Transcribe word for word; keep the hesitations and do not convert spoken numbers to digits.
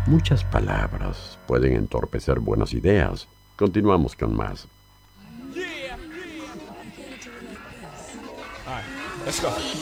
Muchas palabras pueden entorpecer buenas ideas. Continuamos con más. All right, let's go.